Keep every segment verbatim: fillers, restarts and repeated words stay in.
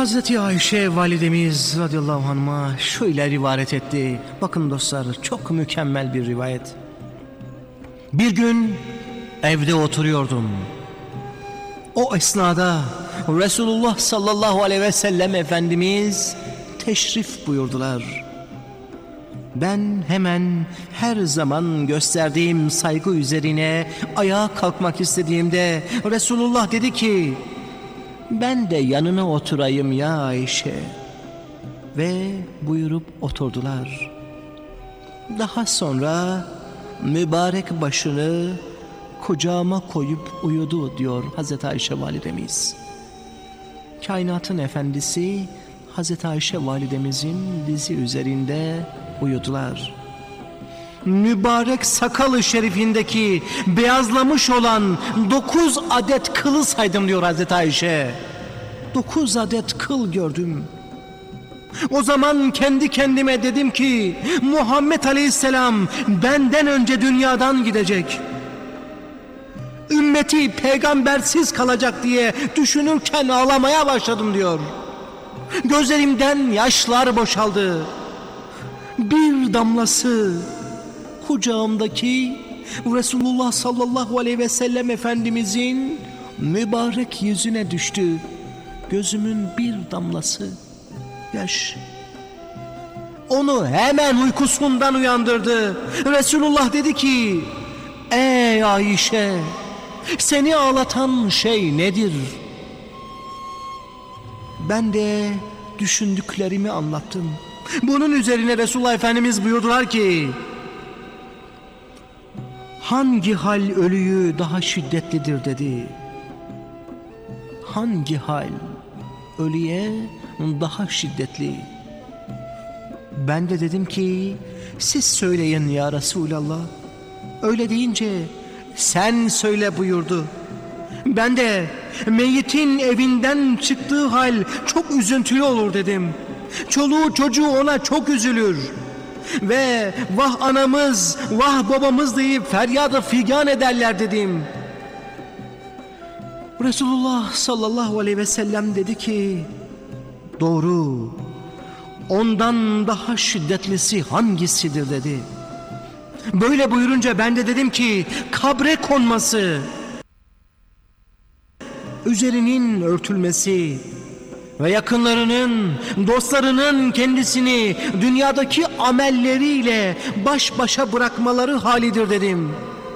Hazreti Ayşe validemiz radıyallahu anh'a şöyle rivayet etti. Bakın dostlar, çok mükemmel bir rivayet. Bir gün evde oturuyordum. O esnada Resulullah sallallahu aleyhi ve sellem Efendimiz teşrif buyurdular. Ben hemen her zaman gösterdiğim saygı üzerine ayağa kalkmak istediğimde Resulullah dedi ki, ben de yanına oturayım ya Ayşe. Ve buyurup oturdular. Daha sonra mübarek başını kucağıma koyup uyudu diyor Hazreti Ayşe validemiz. Kainatın efendisi Hazreti Ayşe validemizin dizi üzerinde uyudular. Mübarek sakalı şerifindeki beyazlamış olan dokuz adet kılı saydım diyor Hazreti Ayşe. Dokuz adet kıl gördüm. O zaman kendi kendime dedim ki Muhammed Aleyhisselam benden önce dünyadan gidecek. Ümmeti peygambersiz kalacak diye düşünürken ağlamaya başladım diyor. Gözlerimden yaşlar boşaldı. Bir damlası kucağımdaki Resulullah sallallahu aleyhi ve sellem Efendimizin mübarek yüzüne düştü. Gözümün bir damlası yaş. Onu hemen uykusundan uyandırdı. Resulullah dedi ki, ey Ayşe, seni ağlatan şey nedir? Ben de düşündüklerimi anlattım. Bunun üzerine Resulullah Efendimiz buyurdular ki, hangi hal ölüyü daha şiddetlidir dedi. Hangi hal ölüye daha şiddetli? Ben de dedim ki, siz söyleyin ya Resulallah. Öyle deyince sen söyle buyurdu. Ben de meyyitin evinden çıktığı hal çok üzüntülü olur dedim. Çoluğu çocuğu ona çok üzülür. Ve vah anamız, vah babamız deyip feryadı figan ederler dedim. Resulullah sallallahu aleyhi ve sellem dedi ki, doğru, ondan daha şiddetlisi hangisidir dedi. Böyle buyurunca ben de dedim ki, kabre konması, üzerinin örtülmesi ve yakınlarının, dostlarının kendisini dünyadaki amelleriyle baş başa bırakmaları halidir dedim.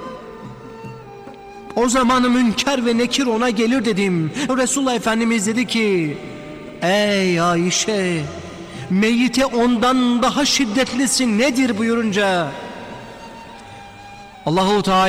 O zaman Münker ve Nekir ona gelir dedim. Resulullah Efendimiz dedi ki, ey Ayşe, meyyite ondan daha şiddetlisi nedir buyurunca, Allahu Teala